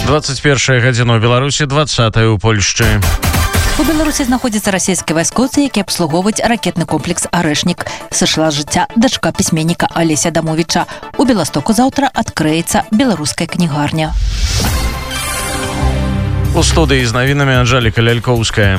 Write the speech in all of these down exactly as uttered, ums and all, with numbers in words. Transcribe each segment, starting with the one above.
двадцать першая гадзіна ў Беларусі, двадцатая ў Польшчы. У Беларусі знаходзяцца расійскія вайскоўцы, які абслугоўваюць ракетны комплекс «Арэшнік». Сышла з жыцця дачка пісьменніка Алеся Адамовіча. У Беластоку заўтра адкрыецца беларуская кнігарня. У студыі з навінамі Анжэліка Лялькоўская.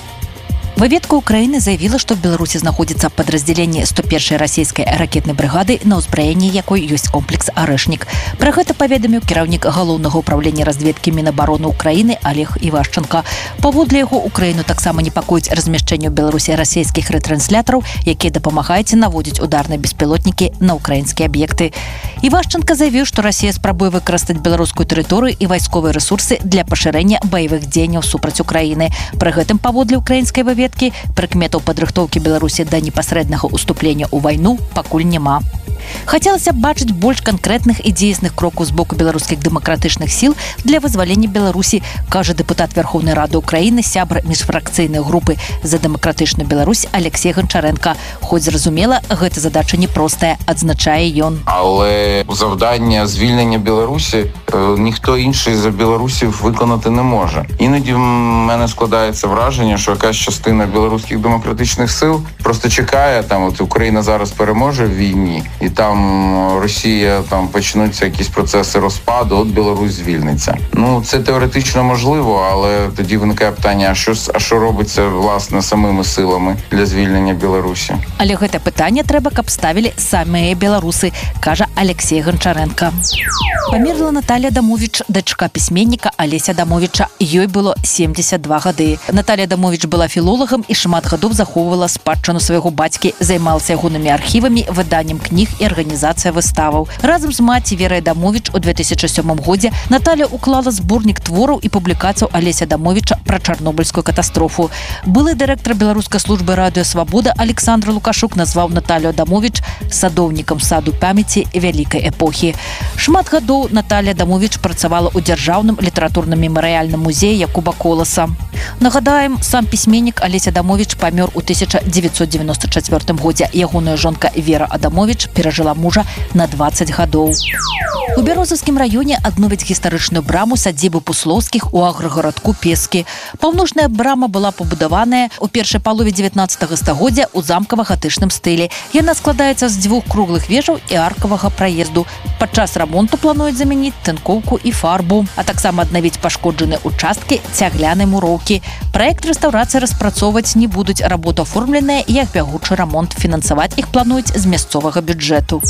Выведка Украины заявила, что в Беларуси находится подразделение сто первой российской ракетной бригады, на ўзбраенні якой ёсць комплекс «Арэшнік». Пра гэта паведаміў кіраўнік галоўнага ўправлення разведкі Мінабароны Украины Олег Івашченко. Паводле яго, Украину таксама непакоіць размяшчэнне ў Беларусі расійскіх рэтранслятораў, якія дапамагаюць наводзіць ударныя беспілотнікі на украінскія аб'екты. Івашченко заявіў, што Расія спрабуе выкарыстаць беларускую тэрыторыю і вайсковыя рэсурсы для пашырэння баявых дзеянняў супраць Украіны. Пры гэтым, паводле украінскай выведкі, прыкметаў падрыхтоўкі Беларусі да непасрэднага ўступлення ў вайну пакуль няма. Хацелася б бачыць больш канкрэтных і дзейсных крокаў з боку беларускіх дэмакратычных сіл для вызвалення Беларусі, кажа дэпутат Верховнай Рады Украіны, сябра міжфракцыйнай групы «За дэмакратычную Беларусь» Алексей Гончаренко. Хоць, зразумела, гэта задача непростая, адзначае ён. Але завдання звільнення Білорусі ніхто інший за білорусів виконати не може. Іноді в мене складається враження, що якась частина білоруських демократичних сил просто чекає, там от Україна зараз переможе в війні, і там Росія, там почнуться якісь процеси розпаду, от Білорусь звільниться. Ну, це теоретично можливо, але тоді виникає питання, а що, а що робиться, власне, самими силами для звільнення Білорусі? Але гэта пытанне трэба, каб ставілі самыя беларусы, кажа Алексей Гончаренко. Памерла Наталья Адамович, дачка пісьменніка Алеся Адамовіча. Ёй было семьдесят два гады. Наталья Адамович была філолагам і шмат гадоў захоўвала спадчыну свайго бацькі, займалася ягонымі архівамі, выданнем кніг і арганізацыя выставаў. Разам з маці Верай Адамович у две тысячи сёмым годзе Наталья уклала зборнік твораў і публікацыяў Алеся Адамовіча пра чарнобыльскую катастрофу. Былы дырэктар беларускай службы радыё «Свабода» Александр Лукашук назваў Наталью Адамович садоўнікам саду памяці вялікай эпохі. Шмат гадоў Наталья Адамович працавала ў дзяржаўным літаратурным мемарыяльным музеі Якуба Коласа. Нагадаем, сам пісьменнік Алесь Адамович памёр у тысяча дзевяцьсот девяносто четвёртым годзе. Ягоная жонка Вера Адамович перажыла мужа на двадцать гадоў. У Бярозаўскім раёне адновяць гістарычную браму садзібы Пуслоўскіх у аграгарадку Пескі. Паўночная брама была пабудаваная ў першай палове дзевятнаццатага стагоддзя ў замкава-гатычным стылі. Яна складаецца з дзвюх круглых вежаў і аркавага праезду. Падчас рамонту плануюць замяніць тынкоўку і фарбу, а таксама аднавіць пашкоджаныя участкі цяглянай муроўкі. Праект рэстаўрацыі распрацоўваць не будуць, работа аформленая як бягучы рамонт. Фінансаваць іх плануюць з мясцовага бюджэту.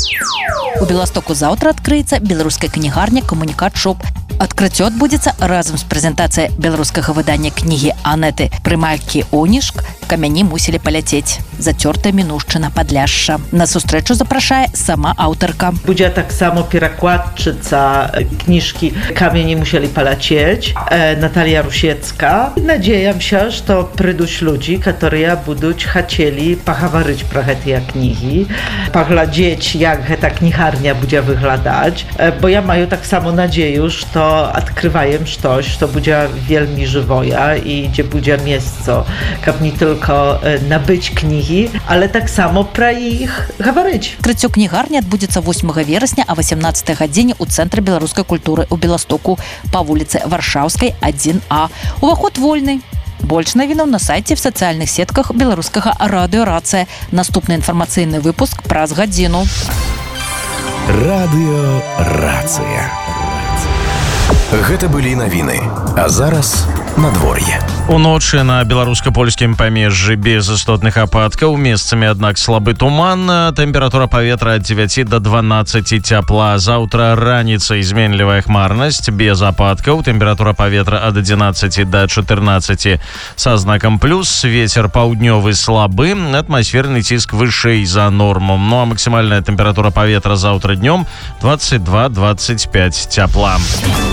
У Беластоку заўтра адкрыецца беларуская кнігарня «Камунікат Шоп». Адкрыццё адбудзецца разам з прэзентацыяй беларускага выдання кнігі Анеты Прымалькі Онішк «Камяні мусілі паляцець. Зацёртая мінушчына Падляшша». На сустрэчу запрашае сама аўтарка. Будзе таксама перакладчыца кніжкі «Камяні мусілі паляцець» Наталья Rusiecka. Надеям się, что прыйдуць людзі, которые будуць хацелі пагаварыць пра гэтыя кнігі, паглядзець, як гэта кнігарня будзе выглядаць, bo ja маю таксама надзею, што адкрываем штось, што будзе вельмі жывое і дзе будзе месца, каб не tylko набыць кнігі, але таксама пра іх гаварыць. Адкрыццё кнігарні адбудзецца восьмага верасня а восемнаццатай гадзіне ў цэнтры беларускай культуры ў Беластоку па вуліцы Варшаўскай адзін а. Уваход вольны. Больш навінаў на сайце, в сацыяльных сетках беларускага радыё «Рацыя». Наступны інфармацыйны выпуск праз гадзіну. Радыё «Рацыя». Гэта былі навіны. А зараз надвор'е. Уночы на беларуска-польскім памежжы без істотных ападкаў, месцамі, аднак, слабы туман. Тэмпература паветра ад дзевяці да дванаццаці цяпла. Заўтра раніцай зменлівая хмарнасць, без ападкаў. Тэмпература паветра ад адзінаццаці да чатырнаццаці са знакам плюс. Вецер паўднёвы слабы, атмасферны ціск вышэй за норму. Ну а максімальная тэмпература паветра заўтра днём двадцать два двадцать пять цяпла.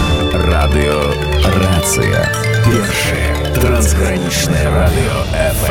Радыё «Рацыя». Першае трансгранічнае радыё эф эм.